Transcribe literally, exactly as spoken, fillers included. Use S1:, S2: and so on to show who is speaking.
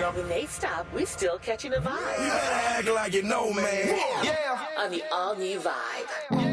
S1: When they stop, we still catching a vibe.
S2: You better act like you know, man.
S1: Yeah. On the all-new Vibe.